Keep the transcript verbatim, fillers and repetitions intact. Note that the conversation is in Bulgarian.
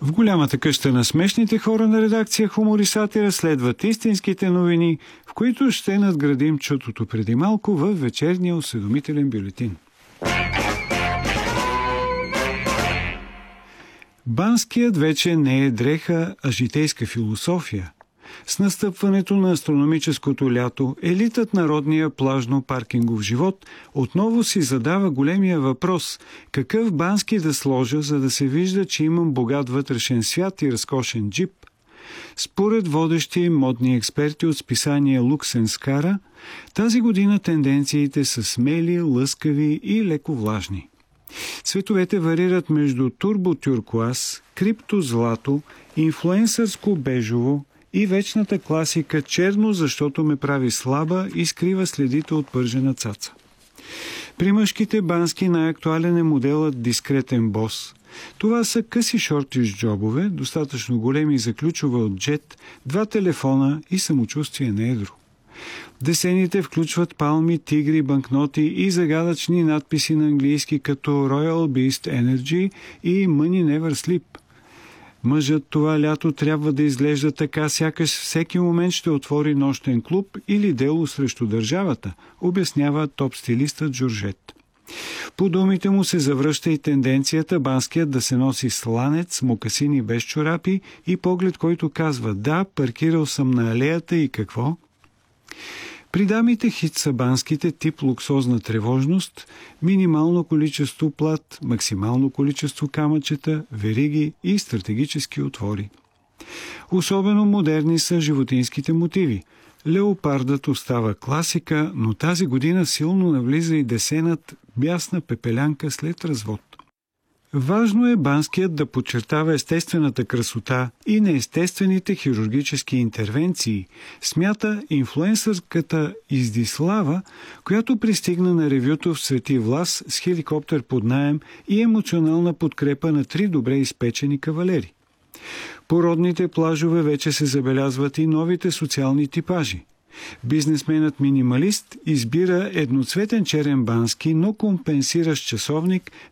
В голямата къща на смешните хора на редакция Хумор и сатира следват истинските новини, в които ще надградим чутото преди малко във вечерния осведомителен бюлетин. Банският вече не е дреха, а житейска философия. С настъпването на астрономическото лято, елитът на родния плажно-паркингов живот отново си задава големия въпрос – какъв бански да сложа, за да се вижда, че имам богат вътрешен свят и разкошен джип? Според водещи модни експерти от списание Luxenskara, тази година тенденциите са смели, лъскави и леко влажни. Цветовете варират между турбо-тюркоаз, крипто-злато, инфлуенсърско-бежово и вечната класика черно, защото ме прави слаба и скрива следите от пържена цаца. При мъжките бански най-актуален е моделът дискретен бос. Това са къси шорти с джобове, достатъчно големи за ключове от джет, два телефона и самочувствие на едро. Десените включват палми, тигри, банкноти и загадъчни надписи на английски като Royal Beast Energy и Money Never Sleep. Мъжът това лято трябва да изглежда така, сякаш всеки момент ще отвори нощен клуб или дело срещу държавата, обяснява топ-стилистът Джорджет. По думите му се завръща и тенденцията банският да се носи сланец, мокасини без чорапи и поглед, който казва: да, паркирал съм на алеята и какво? При дамите хит са банските тип луксозна тревожност, минимално количество плат, максимално количество камъчета, вериги и стратегически отвори. Особено модерни са животинските мотиви. Леопардът остава класика, но тази година силно навлиза и десенът бясна пепелянка след развод. Важно е банският да подчертава естествената красота и неестествените хирургически интервенции, смята инфлуенсърката Издислава, която пристигна на ревюто в Свети Влас с хеликоптер под наем и емоционална подкрепа на три добре изпечени кавалери. По родните плажове вече се забелязват и новите социални типажи. Бизнесменът минималист избира едноцветен черен бански, но компенсиращ часовник,